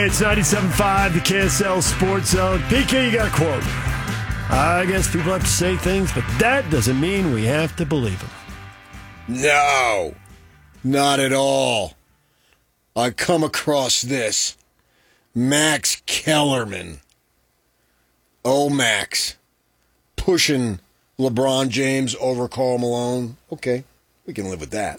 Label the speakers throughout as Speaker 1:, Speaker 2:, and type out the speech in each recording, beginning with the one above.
Speaker 1: It's 97.5, the KSL Sports Zone. PK, you got a quote. I guess people have to say things, but that doesn't mean we have to believe them.
Speaker 2: No, not at all. I come across this. Max Kellerman. Oh, Max. Pushing LeBron James over Karl Malone. Okay, we can live with that.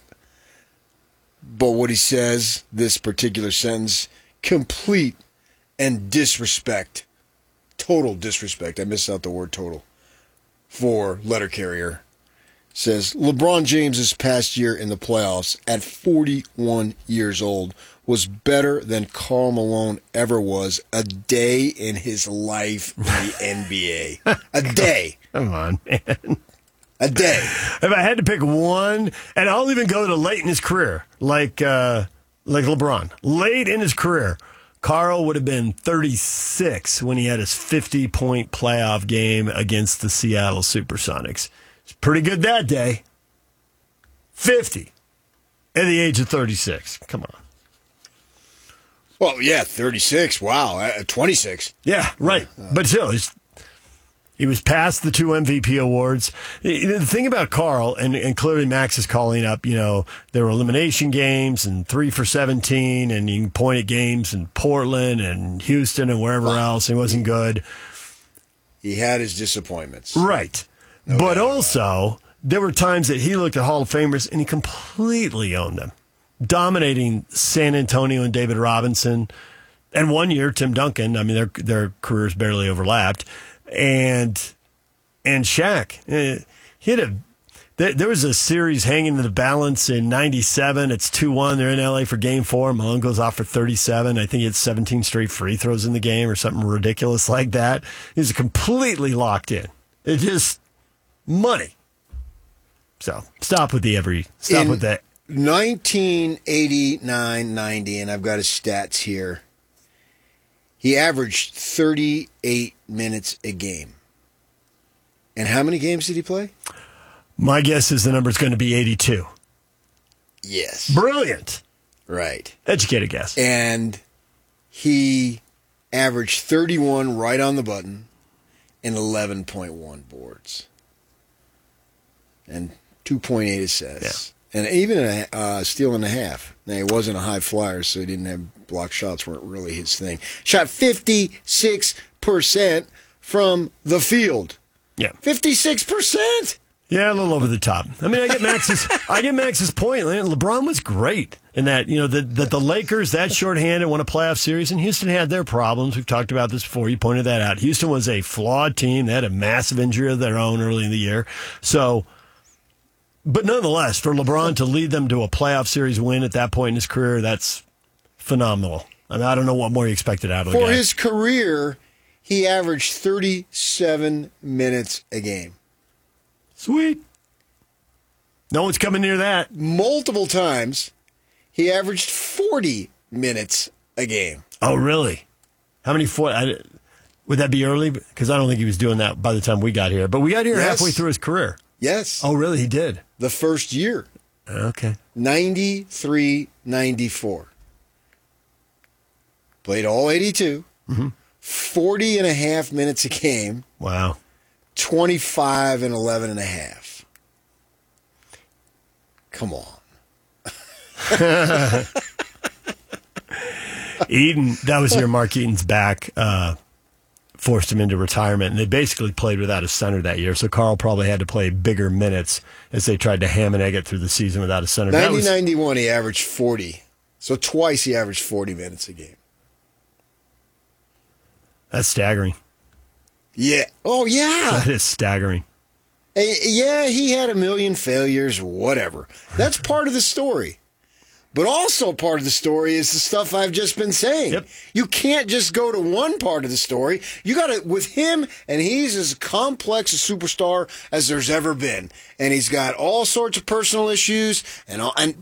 Speaker 2: But what he says, this particular sentence, complete and disrespect, total disrespect, I missed out the word total, for letter carrier, says LeBron James' past year in the playoffs at 41 years old was better than Karl Malone ever was a day in his life in the NBA. A day.
Speaker 1: Come on, man.
Speaker 2: A day.
Speaker 1: If I had to pick one, and I'll even go to late in his career, like LeBron. Late in his career, Karl would have been 36 when he had his 50-point playoff game against the Seattle Supersonics. It's pretty good that day. 50 at the age of 36. Come on.
Speaker 2: Well, yeah, 36. Wow. 26.
Speaker 1: Yeah, right. But still, he was past the 2 MVP awards. The thing about Karl, and clearly Max is calling up, there were elimination games and 3 for 17, and you can point at games in Portland and Houston and wherever else. He wasn't good.
Speaker 2: He had his disappointments.
Speaker 1: Right. No but also, there were times that he looked at Hall of Famers and he completely owned them, dominating San Antonio and David Robinson. And one year, Tim Duncan. I mean, their careers barely overlapped. And Shaq, there was a series hanging in the balance in 97. It's 2-1. They're in LA for game 4. Malone goes off for 37. I think he had 17 straight free throws in the game or something ridiculous like that. He was completely locked in. It just money. So stop with that.
Speaker 2: 1989-90, and I've got his stats here. He averaged 38 minutes a game. And how many games did he play?
Speaker 1: My guess is the number's going to be 82.
Speaker 2: Yes.
Speaker 1: Brilliant.
Speaker 2: Right.
Speaker 1: Educated guess.
Speaker 2: And he averaged 31 right on the button and 11.1 boards. And 2.8 assists. Yeah. And even a steal and a half. Now, he wasn't a high flyer, so he didn't have block shots, weren't really his thing. Shot 56% from the field.
Speaker 1: Yeah.
Speaker 2: 56%?
Speaker 1: Yeah, a little over the top. I mean, I get Max's point. LeBron was great in that, that the Lakers, that shorthanded, won a playoff series, and Houston had their problems. We've talked about this before. You pointed that out. Houston was a flawed team. They had a massive injury of their own early in the year. So, but nonetheless, for LeBron to lead them to a playoff series win at that point in his career, that's phenomenal. I mean, I don't know what more you expected out of the guy.
Speaker 2: For his career, he averaged 37 minutes a game.
Speaker 1: Sweet. No one's coming near that.
Speaker 2: Multiple times, he averaged 40 minutes a game.
Speaker 1: Oh, really? How many? Would that be early? Because I don't think he was doing that by the time we got here. But we got here halfway through his career.
Speaker 2: Yes.
Speaker 1: Oh, really? He did?
Speaker 2: The first year.
Speaker 1: Okay.
Speaker 2: 93-94. Played all 82. Mm-hmm. 40 and a half minutes a game.
Speaker 1: Wow.
Speaker 2: 25 and 11 and a half. Come on.
Speaker 1: Eden, that was near Mark Eaton's back. Forced him into retirement, and they basically played without a center that year. So Karl probably had to play bigger minutes as they tried to ham and egg it through the season without a center.
Speaker 2: 90-91, he averaged 40. So twice he averaged 40 minutes a game.
Speaker 1: That's staggering.
Speaker 2: Yeah. Oh, yeah.
Speaker 1: That is staggering.
Speaker 2: Yeah, he had a million failures, whatever. That's part of the story. But also part of the story is the stuff I've just been saying.
Speaker 1: Yep.
Speaker 2: You can't just go to one part of the story. You got to, with him, and he's as complex a superstar as there's ever been. And he's got all sorts of personal issues, and